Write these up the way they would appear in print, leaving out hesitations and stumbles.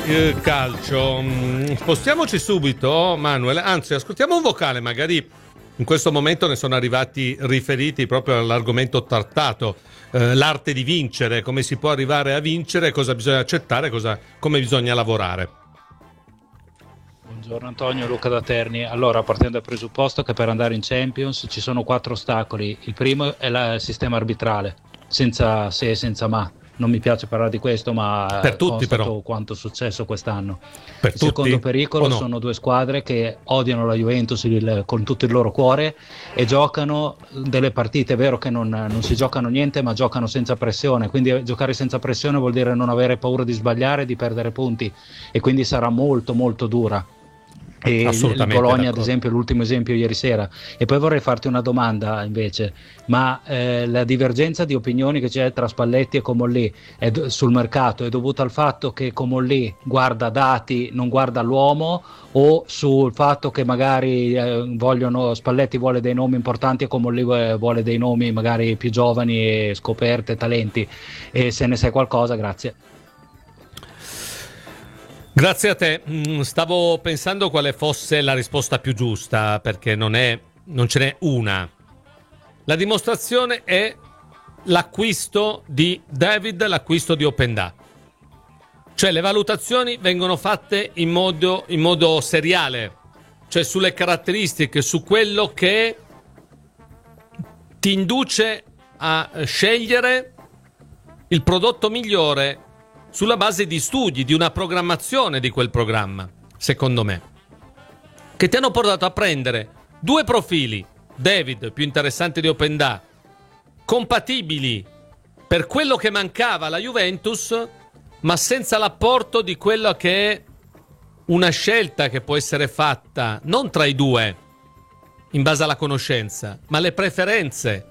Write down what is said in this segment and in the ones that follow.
Il calcio. Spostiamoci subito, Manuel. Anzi, ascoltiamo un vocale, magari in questo momento ne sono arrivati riferiti proprio all'argomento trattato, l'arte di vincere, come si può arrivare a vincere, cosa bisogna accettare, come bisogna lavorare. Buongiorno Antonio, Luca da Terni. Allora, partendo dal presupposto che per andare in Champions ci sono 4 ostacoli. Il primo è il sistema arbitrale, senza se e senza ma. Non mi piace parlare di questo, ma per tutti, però, quanto è successo quest'anno. Per il secondo pericolo sono 2 squadre che odiano la Juventus con tutto il loro cuore e giocano delle partite. È vero che non si giocano niente, ma giocano senza pressione. Quindi giocare senza pressione vuol dire non avere paura di sbagliare, di perdere punti, e quindi sarà molto molto dura. E il Bologna, ad esempio, l'ultimo esempio ieri sera. E poi vorrei farti una domanda invece, ma la divergenza di opinioni che c'è tra Spalletti e Comolli sul mercato è dovuta al fatto che Comolli guarda dati, non guarda l'uomo, o sul fatto che magari Spalletti vuole dei nomi importanti e Comolli vuole dei nomi magari più giovani e scoperte, talenti? E se ne sai qualcosa, grazie. Grazie a te. Stavo pensando quale fosse la risposta più giusta, perché non ce n'è una. La dimostrazione è l'acquisto di David, l'acquisto di Openda. Cioè le valutazioni vengono fatte in modo seriale, cioè sulle caratteristiche, su quello che ti induce a scegliere il prodotto migliore sulla base di studi, di una programmazione di quel programma, secondo me, che ti hanno portato a prendere 2 profili, David più interessante di Openda, compatibili per quello che mancava alla Juventus, ma senza l'apporto di quella che è una scelta che può essere fatta non tra i 2, in base alla conoscenza, ma le preferenze.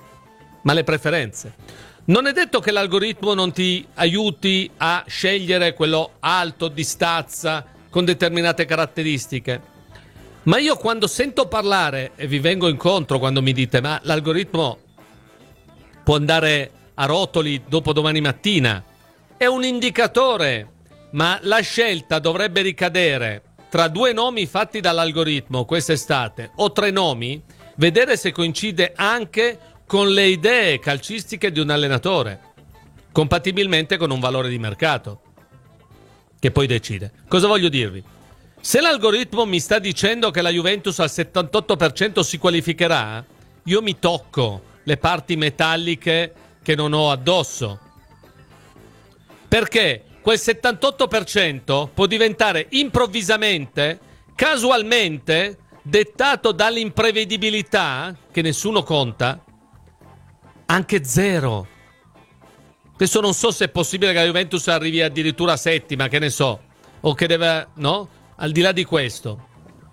Non è detto che l'algoritmo non ti aiuti a scegliere quello alto, di stazza, con determinate caratteristiche. Ma io quando sento parlare, e vi vengo incontro quando mi dite ma l'algoritmo può andare a rotoli dopo domani mattina, è un indicatore, ma la scelta dovrebbe ricadere tra 2 nomi fatti dall'algoritmo quest'estate o 3 nomi, vedere se coincide anche con le idee calcistiche di un allenatore, compatibilmente con un valore di mercato, che poi decide. Cosa voglio dirvi? Se l'algoritmo mi sta dicendo che la Juventus al 78% si qualificherà, io mi tocco le parti metalliche che non ho addosso. Perché quel 78% può diventare improvvisamente, casualmente, dettato dall'imprevedibilità, che nessuno conta, anche 0. Adesso non so se è possibile che la Juventus arrivi addirittura a 7ª, che ne so, o che deve, no? Al di là di questo.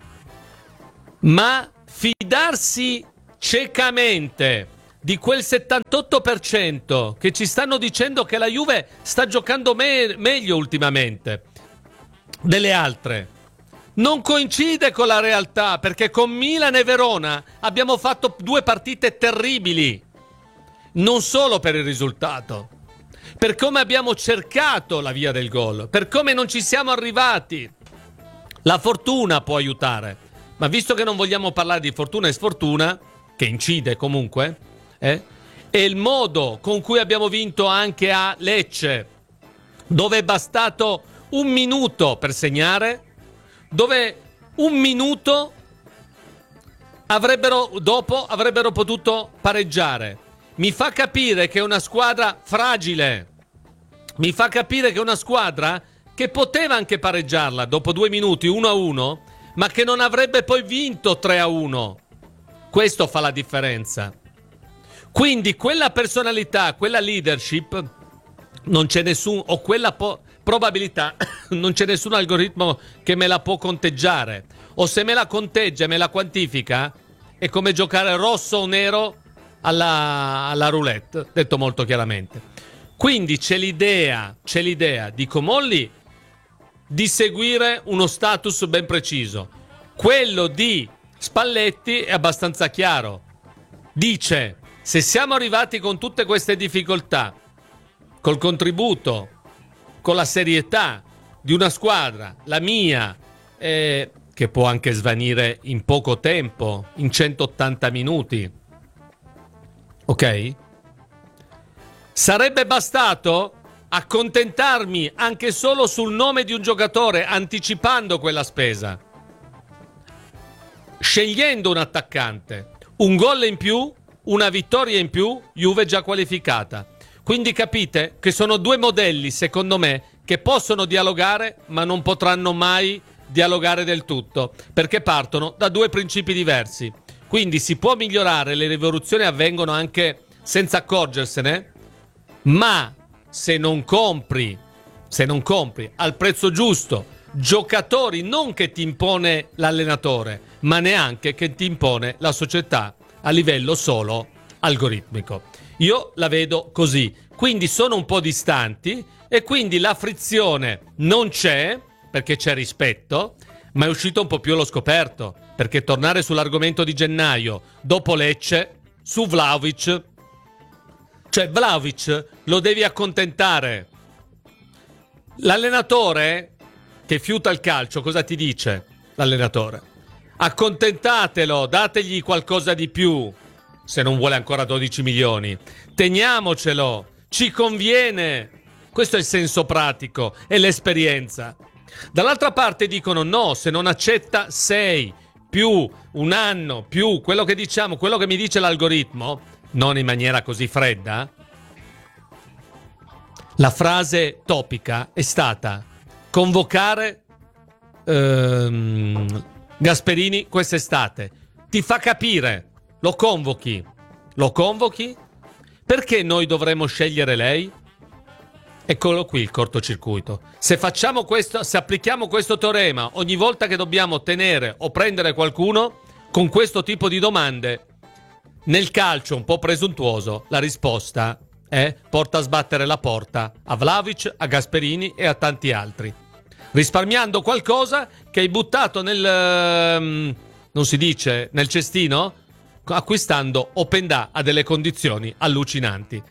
Ma fidarsi ciecamente di quel 78% che ci stanno dicendo che la Juve sta giocando meglio ultimamente delle altre, non coincide con la realtà, perché con Milan e Verona abbiamo fatto 2 partite terribili. Non solo per il risultato, per come abbiamo cercato la via del gol, per come non ci siamo arrivati. La fortuna può aiutare, ma visto che non vogliamo parlare di fortuna e sfortuna, che incide comunque, e il modo con cui abbiamo vinto anche a Lecce, dove è bastato 1 minuto per segnare, dove 1 minuto avrebbero potuto pareggiare. Mi fa capire che è una squadra fragile. Mi fa capire che è una squadra che poteva anche pareggiarla dopo 2 minuti 1-1, ma che non avrebbe poi vinto 3-1. Questo fa la differenza. Quindi quella personalità, quella leadership, non c'è nessun, o quella probabilità, non c'è nessun algoritmo che me la può conteggiare. O se me la conteggia e me la quantifica, è come giocare rosso o nero alla roulette, detto molto chiaramente. Quindi c'è l'idea di Comolli di seguire uno status ben preciso. Quello di Spalletti è abbastanza chiaro. Dice: se siamo arrivati con tutte queste difficoltà, col contributo, con la serietà di una squadra, la mia, che può anche svanire in poco tempo, in 180 minuti, ok? Sarebbe bastato accontentarmi anche solo sul nome di un giocatore, anticipando quella spesa, scegliendo un attaccante, un gol in più, una vittoria in più, Juve già qualificata. Quindi capite che sono due modelli, secondo me, che possono dialogare, ma non potranno mai dialogare del tutto, perché partono da due principi diversi. Quindi si può migliorare, le rivoluzioni avvengono anche senza accorgersene, ma se non compri al prezzo giusto giocatori non che ti impone l'allenatore, ma neanche che ti impone la società a livello solo algoritmico. Io la vedo così, quindi sono un po' distanti e quindi la frizione non c'è, perché c'è rispetto, ma è uscito un po' più allo scoperto, perché tornare sull'argomento di gennaio dopo Lecce su Vlahovic, cioè Vlahovic lo devi accontentare. L'allenatore che fiuta il calcio cosa ti dice? L'allenatore: accontentatelo, dategli qualcosa di più, se non vuole ancora 12 milioni, teniamocelo, ci conviene. Questo è il senso pratico e l'esperienza. Dall'altra parte dicono no, se non accetta 6 più un anno più quello che diciamo, quello che mi dice l'algoritmo, non in maniera così fredda. La frase topica è stata convocare Gasperini quest'estate. Ti fa capire, lo convochi, perché noi dovremmo scegliere lei? Eccolo qui il cortocircuito. Se facciamo questo, se applichiamo questo teorema ogni volta che dobbiamo tenere o prendere qualcuno con questo tipo di domande, nel calcio un po' presuntuoso, la risposta è porta a sbattere la porta a Vlahovic, a Gasperini e a tanti altri, risparmiando qualcosa che hai buttato nel non si dice nel cestino, acquistando Openda a delle condizioni allucinanti.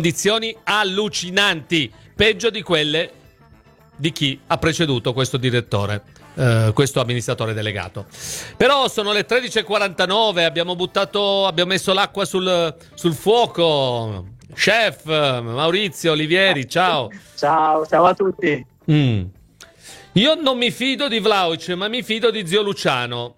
Peggio di quelle di chi ha preceduto questo direttore, questo amministratore delegato. Però sono le 13:49, abbiamo messo l'acqua sul fuoco. Chef Maurizio Olivieri, ciao. Ciao a tutti. Io non mi fido di Vlahovic, ma mi fido di zio Luciano.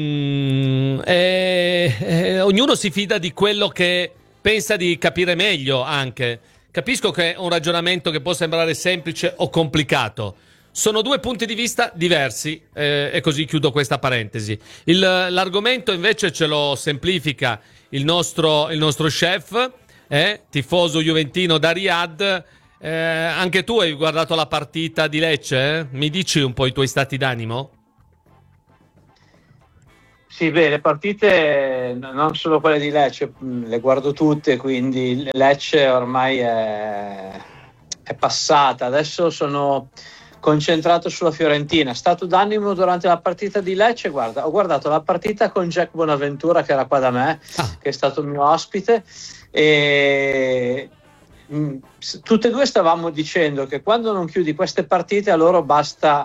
Ognuno si fida di quello che pensa di capire meglio anche. Capisco che è un ragionamento che può sembrare semplice o complicato. Sono due punti di vista diversi e così chiudo questa parentesi. L'argomento invece ce lo semplifica il nostro chef, tifoso juventino da Riyadh. Anche tu hai guardato la partita di Lecce? Mi dici un po' i tuoi stati d'animo? Sì, beh, le partite non solo quelle di Lecce, le guardo tutte, quindi Lecce ormai è passata. Adesso sono concentrato sulla Fiorentina. Stato d'animo durante la partita di Lecce, guarda, ho guardato la partita con Jack Bonaventura che era qua da me, che è stato il mio ospite, e tutte e due stavamo dicendo che quando non chiudi queste partite a loro basta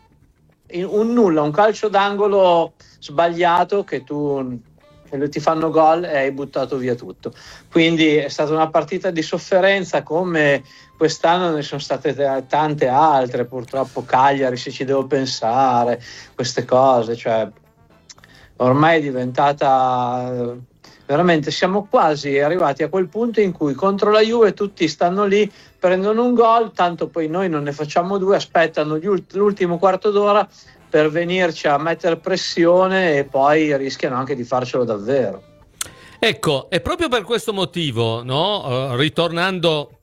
un calcio d'angolo sbagliato che ti fanno gol e hai buttato via tutto. Quindi è stata una partita di sofferenza, come quest'anno ne sono state tante altre, purtroppo. Cagliari, se ci devo pensare, queste cose, cioè ormai è diventata veramente, siamo quasi arrivati a quel punto in cui contro la Juve tutti stanno lì, prendono un gol, tanto poi noi non ne facciamo due, aspettano l'ultimo quarto d'ora per venirci a mettere pressione e poi rischiano anche di farcelo davvero. Ecco, è proprio per questo motivo, no? Ritornando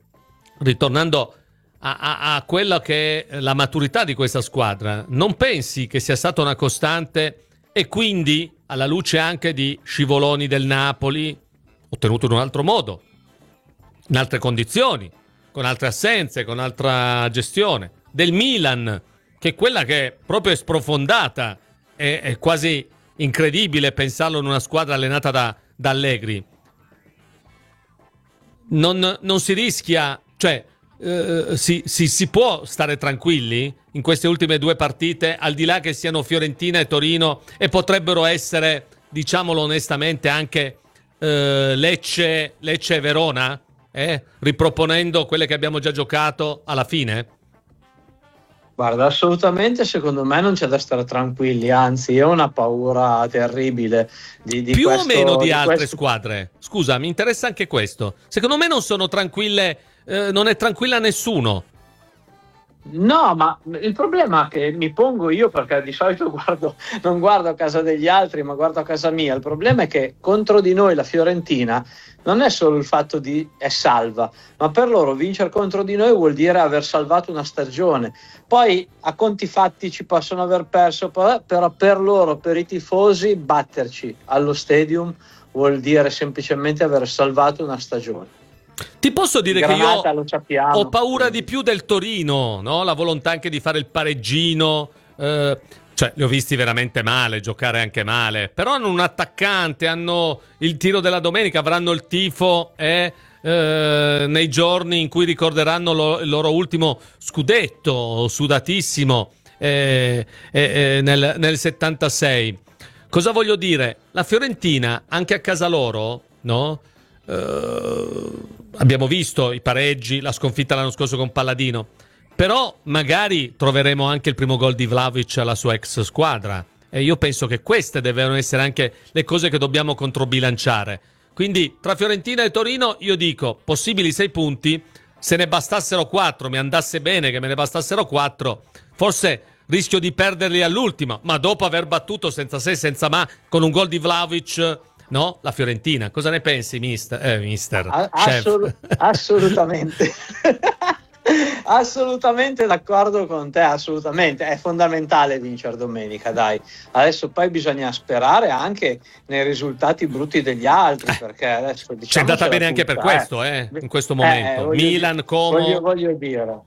a quella che è la maturità di questa squadra, non pensi che sia stata una costante e quindi, alla luce anche di scivoloni del Napoli, ottenuto in un altro modo, in altre condizioni, con altre assenze, con altra gestione, del Milan, che è quella che proprio è sprofondata, è quasi incredibile pensarlo in una squadra allenata da Allegri. Non si rischia, cioè si può stare tranquilli in queste ultime due partite, al di là che siano Fiorentina e Torino, e potrebbero essere, diciamolo onestamente, anche Lecce e Verona, riproponendo quelle che abbiamo già giocato alla fine? Guarda, assolutamente, secondo me non c'è da stare tranquilli, anzi io ho una paura terribile di più questo, o meno di altre questo... squadre. Scusa, mi interessa anche questo. Secondo me non sono tranquille, non è tranquilla nessuno. No, ma il problema che mi pongo io, perché di solito non guardo a casa degli altri, ma guardo a casa mia, il problema è che contro di noi la Fiorentina non è solo il fatto di è salva, ma per loro vincere contro di noi vuol dire aver salvato una stagione. Poi a conti fatti ci possono aver perso, però per loro, per i tifosi, batterci allo Stadium vuol dire semplicemente aver salvato una stagione. Ti posso dire Granata, che io ho paura di più del Torino, no? La volontà anche di fare il pareggino, cioè li ho visti veramente male, giocare anche male, però hanno un attaccante, hanno il tiro della domenica, avranno il tifo nei giorni in cui ricorderanno il loro ultimo scudetto sudatissimo nel 76. Cosa voglio dire? La Fiorentina anche a casa loro, no? Abbiamo visto i pareggi, la sconfitta l'anno scorso con Palladino, però magari troveremo anche il primo gol di Vlahovic alla sua ex squadra, e io penso che queste devono essere anche le cose che dobbiamo controbilanciare. Quindi tra Fiorentina e Torino io dico possibili 6 punti, se ne bastassero 4, mi andasse bene che me ne bastassero 4, forse rischio di perderli all'ultima, ma dopo aver battuto senza se senza ma con un gol di Vlahovic, no? La Fiorentina. Cosa ne pensi, mister? Assolutamente. Assolutamente d'accordo con te, assolutamente. È fondamentale vincere domenica, dai. Adesso poi bisogna sperare anche nei risultati brutti degli altri, perché adesso c'è andata bene anche per questo, in questo momento. Milan, Como. Voglio dire.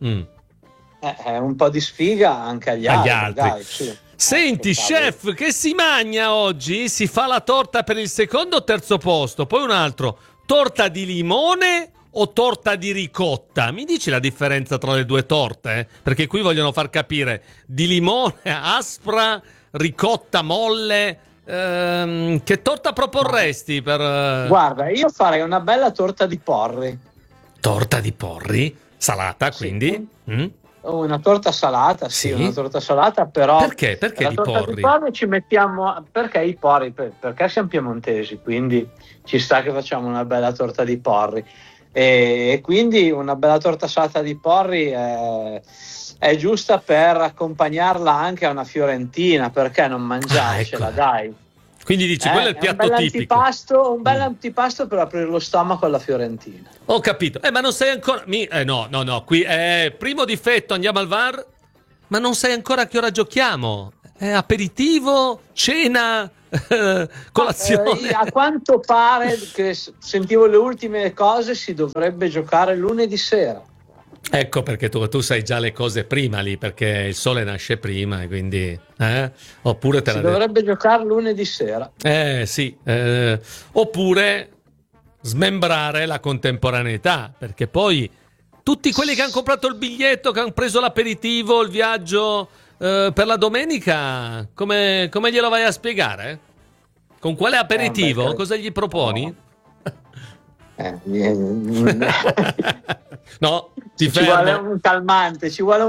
È un po' di sfiga anche agli altri. Dai, sì. Senti, chef, che si mangia oggi? Si fa la torta per il secondo o terzo posto? Poi un altro, torta di limone o torta di ricotta? Mi dici la differenza tra le due torte? Perché qui vogliono far capire di limone aspra, ricotta molle. Che torta proporresti per... Guarda, io farei una bella torta di porri. Torta di porri? Salata, quindi? Sì. Una torta salata, sì, una torta salata, però perché di porri? Di porri ci mettiamo, perché i porri, perché siamo piemontesi, quindi ci sta che facciamo una bella torta di porri, e quindi una bella torta salata di porri è giusta per accompagnarla anche a una fiorentina, perché non mangiarcela, ecco. Dai. Quindi dici, quello è il piatto tipico. Un bel antipasto per aprire lo stomaco alla fiorentina. Ho capito. Ma non sei ancora... No. Qui è primo difetto, andiamo al VAR. Ma non sai ancora a che ora giochiamo. Aperitivo, cena, colazione. A quanto pare, che sentivo le ultime cose, si dovrebbe giocare lunedì sera. Ecco perché tu sai già le cose prima lì, perché il sole nasce prima e quindi oppure te dovrebbe giocare lunedì sera. Sì, oppure smembrare la contemporaneità, perché poi tutti quelli che hanno comprato il biglietto, che hanno preso l'aperitivo, il viaggio per la domenica, come glielo vai a spiegare? Con quale aperitivo? Cosa gli proponi? No, ci vuole un calmante,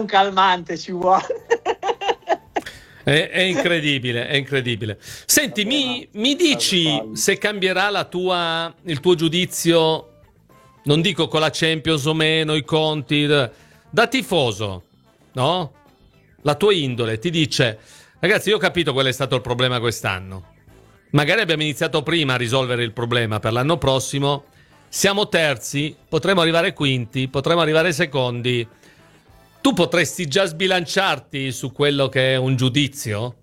È incredibile. Senti, mi dici se cambierà il tuo giudizio, non dico con la Champions o meno, i conti, da tifoso, no? La tua indole ti dice, ragazzi, io ho capito qual è stato il problema quest'anno. Magari abbiamo iniziato prima a risolvere il problema per l'anno prossimo. Siamo terzi, potremo arrivare quinti, potremo arrivare secondi. Tu potresti già sbilanciarti su quello che è un giudizio?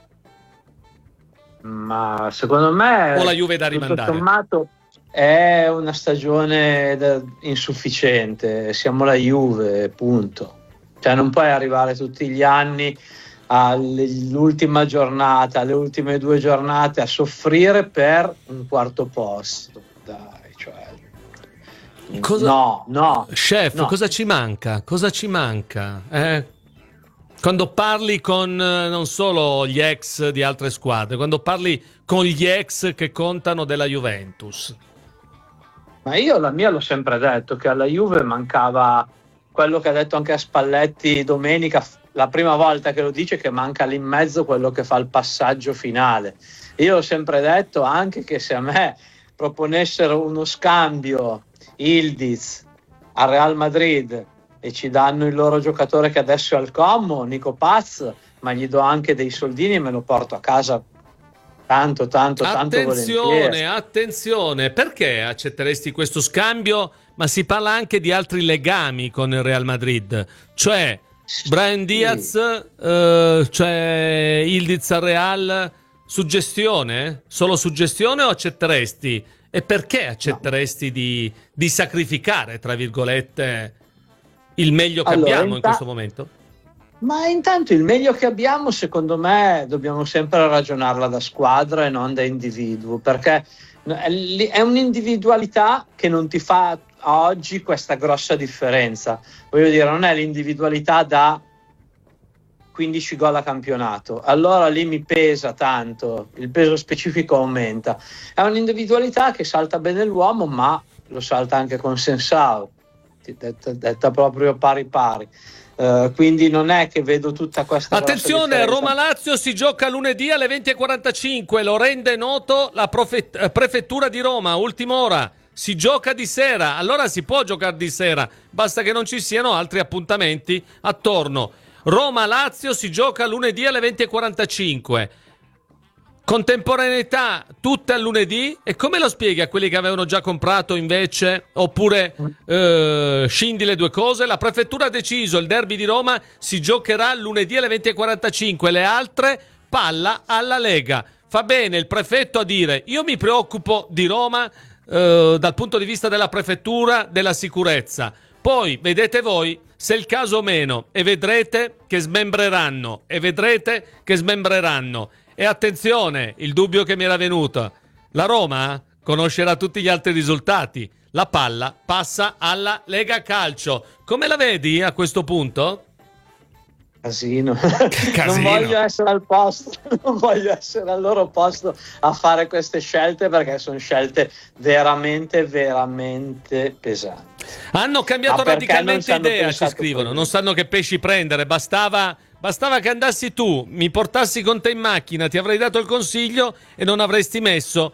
Ma secondo me... O la Juve da rimandare? Tutto sommato è una stagione insufficiente. Siamo la Juve, punto. Cioè non puoi arrivare tutti gli anni all'ultima giornata, alle ultime 2 giornate a soffrire per un quarto posto. Dai, cioè... No. Chef, no. cosa ci manca? Cosa ci manca? Quando parli con non solo gli ex di altre squadre, quando parli con gli ex che contano della Juventus. Ma io la mia l'ho sempre detto, che alla Juve mancava quello che ha detto anche a Spalletti domenica, la prima volta che lo dice, che manca lì in mezzo quello che fa il passaggio finale. Io ho sempre detto anche che se a me proponessero uno scambio Yildiz al Real Madrid e ci danno il loro giocatore che adesso è al Como, Nico Paz, ma gli do anche dei soldini e me lo porto a casa tanto volentieri. Attenzione, perché accetteresti questo scambio? Ma si parla anche di altri legami con il Real Madrid, cioè Brahim Diaz, cioè Yildiz al Real, suggestione? Solo suggestione o accetteresti? E perché accetteresti di sacrificare, tra virgolette, il meglio che abbiamo in questo momento? Ma intanto il meglio che abbiamo, secondo me, dobbiamo sempre ragionarla da squadra e non da individuo, perché è un'individualità che non ti fa a oggi questa grossa differenza. Voglio dire, non è l'individualità da 15 gol a campionato, allora lì mi pesa tanto, il peso specifico aumenta. È un'individualità che salta bene l'uomo, ma lo salta anche con Sensao, detta proprio pari. Quindi non è che vedo tutta questa. Attenzione, Roma-Lazio si gioca lunedì alle 20:45, lo rende noto la prefettura di Roma, ultima ora. Si gioca di sera, allora si può giocare di sera, basta che non ci siano altri appuntamenti attorno. Roma-Lazio si gioca lunedì alle 20:45. Contemporaneità tutte al lunedì. E come lo spieghi a quelli che avevano già comprato invece? Oppure scindi le due cose? La prefettura ha deciso, il derby di Roma si giocherà lunedì alle 20:45, le altre palla alla Lega. Fa bene il prefetto a dire: io mi preoccupo di Roma dal punto di vista della prefettura, della sicurezza. Poi vedete voi se è il caso o meno, e vedrete che smembreranno. E attenzione, il dubbio che mi era venuto: la Roma conoscerà tutti gli altri risultati, la palla passa alla Lega Calcio. Come la vedi a questo punto? Casino. Non voglio essere al loro posto a fare queste scelte, perché sono scelte veramente pesanti. Hanno cambiato radicalmente idea, ci scrivono, non sanno che pesci prendere, bastava che andassi tu, mi portassi con te in macchina, ti avrei dato il consiglio e non avresti messo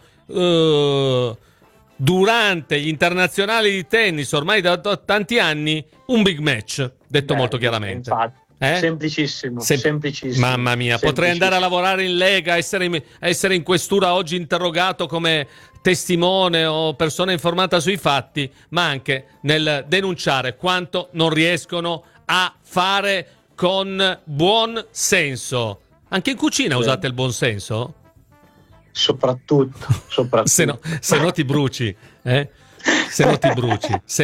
durante gli internazionali di tennis ormai da tanti anni un big match, detto molto chiaramente. Infatti. Semplicissimo. Mamma mia, potrei andare a lavorare in Lega, essere in questura oggi interrogato come testimone o persona informata sui fatti, ma anche nel denunciare quanto non riescono a fare con buon senso. Anche in cucina usate il buon senso? Soprattutto. Se no ti bruci, Se no ti bruci.